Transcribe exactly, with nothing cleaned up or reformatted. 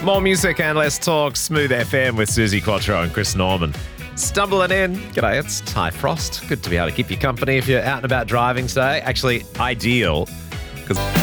More music and less talk. Smooth F M with Susie Quattro and Chris Norman. Stumbling in. G'day, it's Ty Frost. Good to be able to keep you company if you're out and about driving today. Actually, ideal because